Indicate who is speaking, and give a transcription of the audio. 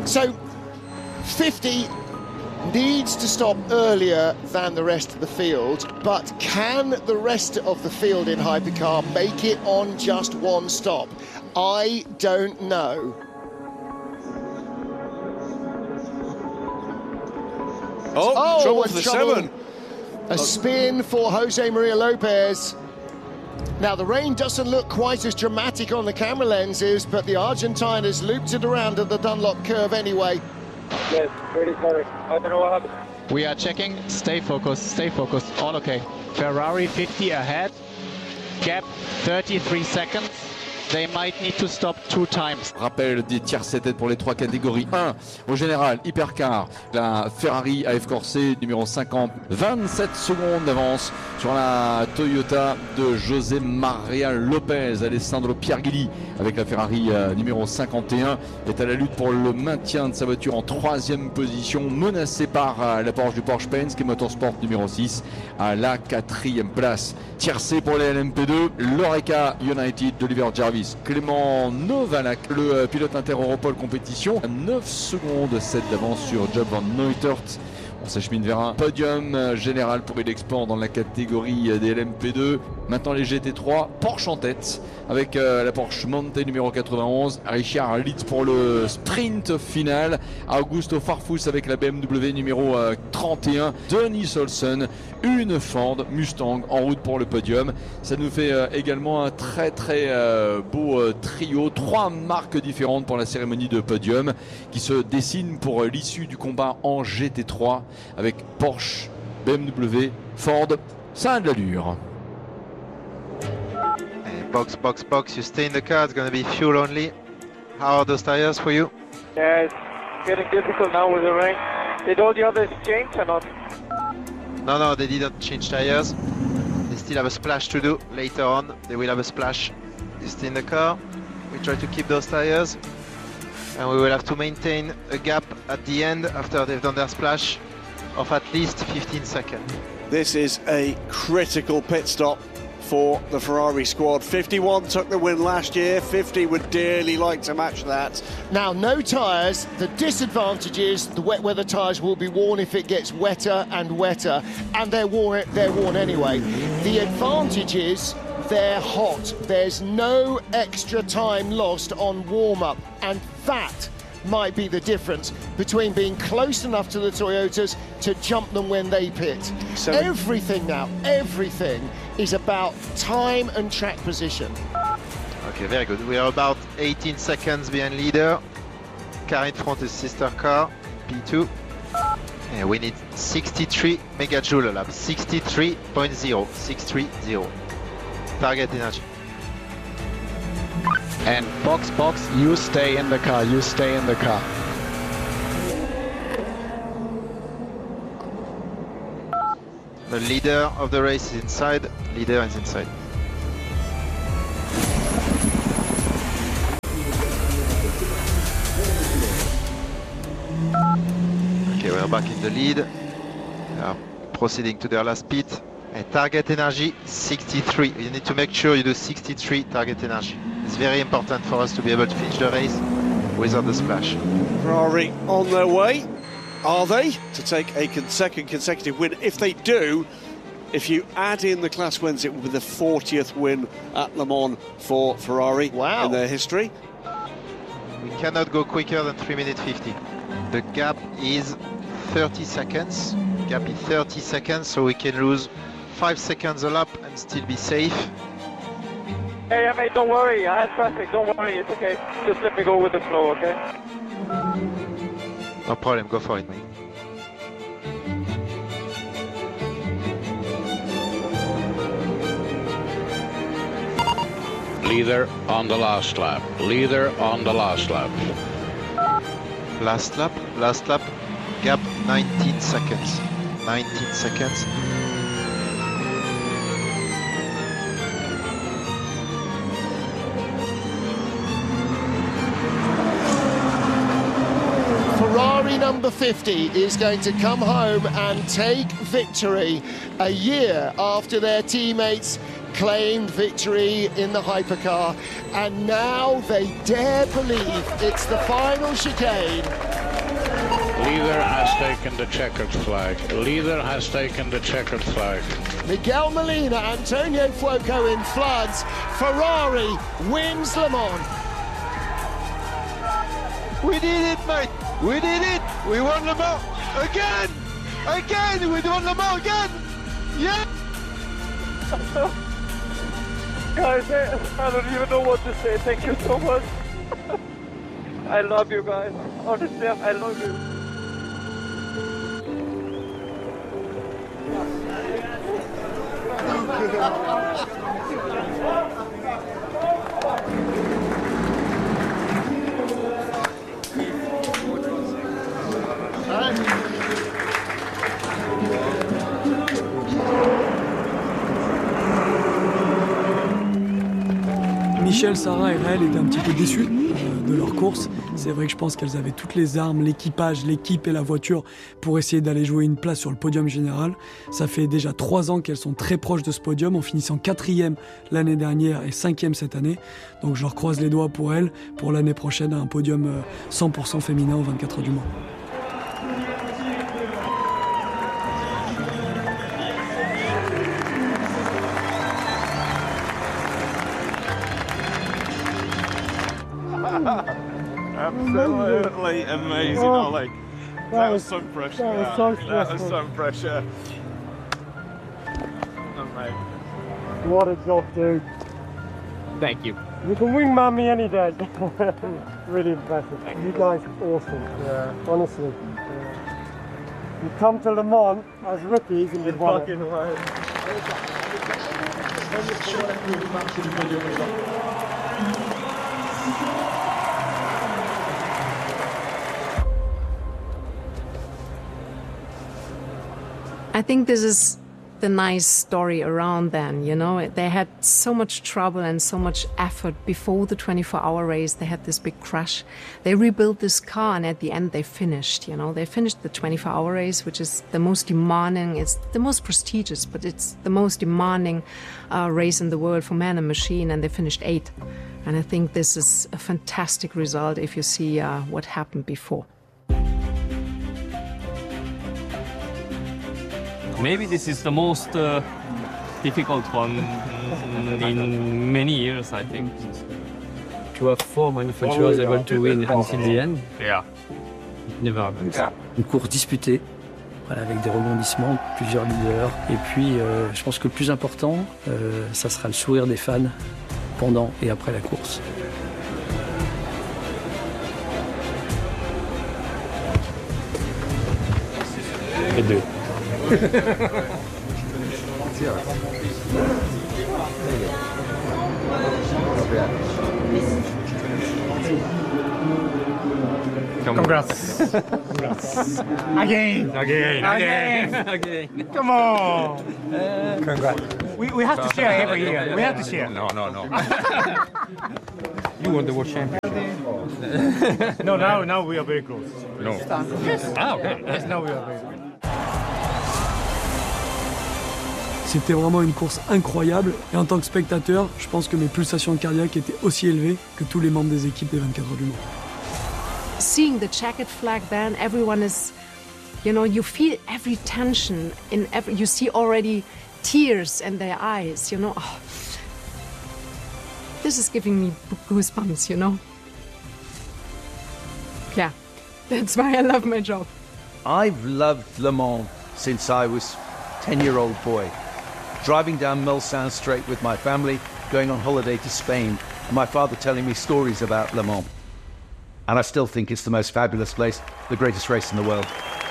Speaker 1: So 50 needs to stop earlier than the rest of the field, but can the rest of the field in hypercar make it on just one stop? I don't know.
Speaker 2: Trouble for the 7.
Speaker 1: A spin for Jose Maria Lopez. Now, the rain doesn't look quite as dramatic on the camera lenses, but the Argentine has looped it around at the Dunlop curve anyway.
Speaker 3: Yes, really sorry. I don't know what happened.
Speaker 4: We are checking. Stay focused, all okay. Ferrari 50 ahead, gap 33 seconds. They might need to stop 2 times.
Speaker 5: Rappel des tierces têtes pour les 3 catégories. 1, au général, hypercar, la Ferrari AF Corse numéro 50. 27 secondes d'avance sur la Toyota de José Maria Lopez. Alessandro Pierguili avec la Ferrari numéro 51 est à la lutte pour le maintien de sa voiture en 3e position, menacé par la Porsche du Porsche Penske et Motorsport numéro 6 à la 4e place. Tiercé pour les LMP2, l'Oreca United d'Oliver Jarvis. Clément Novalak, le pilote inter-Europol compétition, 9 secondes 7 d'avance sur Job van Neutert. On s'achemine vers un podium général pour Elexport dans la catégorie des LMP2. Maintenant les GT3, Porsche en tête avec la Porsche Monte numéro 91, Richard Lietz pour le sprint final, Augusto Farfus avec la BMW numéro 31, Denis Olsen, une Ford Mustang en route pour le podium. Ça nous fait également un très beau trio, 3 marques différentes pour la cérémonie de podium qui se dessine pour l'issue du combat en GT3 avec Porsche, BMW, Ford. Ça a de l'allure.
Speaker 6: Box, you stay in the car, it's going to be fuel only. How are those tires for you?
Speaker 3: Yeah, it's getting difficult now with the rain. Did all the others change or not?
Speaker 6: No, they didn't change tires. They still have a splash to do later on. They will have a splash. You stay in the car. We try to keep those tires. And we will have to maintain a gap at the end after they've done their splash of at least 15 seconds.
Speaker 2: This is a critical pit stop for the Ferrari squad. 51 took the win last year. 50 would dearly like to match that.
Speaker 1: Now, no tyres. The disadvantage is the wet weather tyres will be worn if it gets wetter and wetter, and they're worn anyway. The advantage is they're hot. There's no extra time lost on warm-up, and that might be the difference between being close enough to the Toyotas to jump them when they pit.
Speaker 2: So
Speaker 1: everything is about time and track position.
Speaker 6: Okay, very good. We are about 18 seconds behind leader. Car in front is sister car, P2. And we need 63 megajoule a lap, 63.0, 630. Target energy.
Speaker 4: And box, you stay in the car,
Speaker 6: The leader of the race is inside, leader is inside. Okay, we're back in the lead. Proceeding to their last pit. And target energy 63. You need to make sure you do 63 target energy. It's very important for us to be able to finish the race without the splash.
Speaker 2: Ferrari on their way, are they, to take a second consecutive win? If they do, if you add in the class wins, it will be the 40th win at Le Mans for Ferrari in their history.
Speaker 6: We cannot go quicker than 3 minutes 50. The gap is 30 seconds. Gap is 30 seconds, so we can lose 5 seconds a lap and still be safe.
Speaker 3: Hey, mate, don't worry. I had traffic. Don't worry. It's okay. Just let me go with the flow, okay?
Speaker 6: No problem. Go for it, mate.
Speaker 7: Leader on the last lap.
Speaker 6: Last lap. Gap 19 seconds. 19 seconds.
Speaker 1: Ferrari number 50 is going to come home and take victory a year after their teammates claimed victory in the hypercar, and now they dare believe it's the final chicane.
Speaker 7: Leader has taken the checkered flag. Leader has taken the checkered flag.
Speaker 1: Miguel Molina, Antonio Fuoco in floods. Ferrari wins Le Mans.
Speaker 6: We did it, mate! We did it! We won Le Mans! Again! Again! We won Le Mans again! Yeah!
Speaker 3: Guys, I don't even know what to say. Thank you so much. I love you guys. Honestly, I love you.
Speaker 8: Michel, Sarah et Raël étaient un petit peu déçus de leur course. C'est vrai que je pense qu'elles avaient toutes les armes, l'équipage, l'équipe et la voiture pour essayer d'aller jouer une place sur le podium général. Ça fait déjà 3 ans qu'elles sont très proches de ce podium, en finissant 4e l'année dernière et 5e cette année. Donc je leur croise les doigts pour elles, pour l'année prochaine, à un podium 100% féminin aux 24 heures du Mans.
Speaker 9: Absolutely amazing, Ollie. That was so pressure. That was so stressful. That was so pressure. Oh, mate.
Speaker 3: What a job, dude.
Speaker 9: Thank you.
Speaker 3: You can wing man me any day. Really impressive. You guys are awesome. Yeah. Honestly. Yeah. You come to Le Mans as rookies and you've won it. Right.
Speaker 10: I think this is the nice story around then, you know. They had so much trouble and so much effort before the 24-hour race. They had this big crash. They rebuilt this car and at the end they finished, you know. They finished the 24-hour race, which is the most demanding, it's the most prestigious, but it's the most demanding race in the world for man and machine, and they finished 8th. And I think this is a fantastic result if you see what happened before.
Speaker 11: Maybe this is the most difficult one in many years, I think.
Speaker 12: To have 4 manufacturers able to win until the end,
Speaker 11: yeah,
Speaker 12: never happens. Une course disputée, voilà, avec des rebondissements, plusieurs leaders. Et puis, je pense que le plus important, ça sera le sourire des fans pendant et après la course. Les deux.
Speaker 9: Congrats. Congrats. Again. Come on. Congrats. We have to share every year. We have to share.
Speaker 11: No.
Speaker 12: You won the world championship.
Speaker 9: No, now we are very close.
Speaker 11: No.
Speaker 9: Yes.
Speaker 11: Ah, okay.
Speaker 9: Yes, now we are very close.
Speaker 8: C'était vraiment une course incroyable et en tant que spectateur, je pense que mes pulsations cardiaques étaient aussi élevées que tous les membres des équipes des 24 heures du Mans.
Speaker 10: Seeing the checkered flag then, everyone is, you know, you feel every tension in every, you see already tears in their eyes, you know. Oh, this is giving me goosebumps, you know. Yeah, that's why I love my job.
Speaker 13: I've loved Le Mans since I was a 10-year-old boy. Driving down Mulsanne Strait with my family, going on holiday to Spain, and my father telling me stories about Le Mans. And I still think it's the most fabulous place, the greatest race in the world.